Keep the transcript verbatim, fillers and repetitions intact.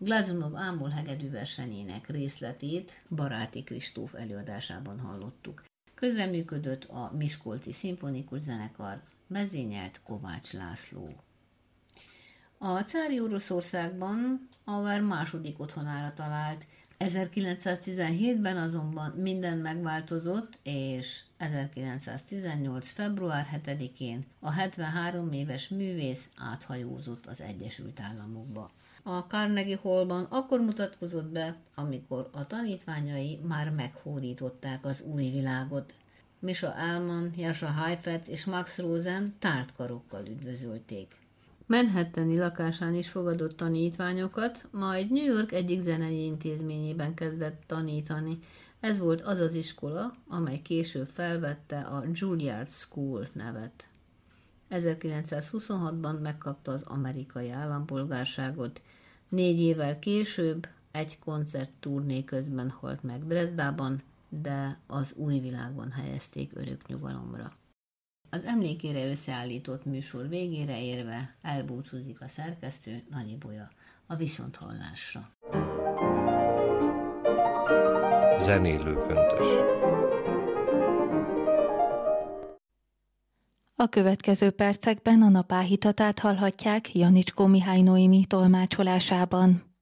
Glazunov ámul hegedű versenyének részletét Baráti Kristóf előadásában hallottuk. Közreműködött a Miskolci Szimfonikus Zenekar, vezényelt Kovács László. A cári Oroszországban Auer második otthonára talált, ezerkilencszáztizenhétben azonban minden megváltozott, és ezerkilencszáztizennyolc. február hetedikén a hetvenhárom éves művész áthajózott az Egyesült Államokba. A Carnegie Hallban akkor mutatkozott be, amikor a tanítványai már meghódították az új világot. Misha Elman, Jascha Heifetz és Max Rosen tárt karokkal üdvözölték. Manhattani lakásán is fogadott tanítványokat, majd New York egyik zenei intézményében kezdett tanítani. Ez volt az az iskola, amely később felvette a Juilliard School nevet. ezerkilencszázhuszonhatban megkapta az amerikai állampolgárságot, négy évvel később egy koncertturné közben halt meg Dresdában, de az új világban helyezték örök nyugalomra. Az emlékére összeállított műsor végére érve elbúcsúzik a szerkesztő, Nagy Ibolya. A viszonthallásra. Zenélő köntös. A következő percekben a napáhitatát hallhatják Janicskó Mihály Noémi tolmácsolásában.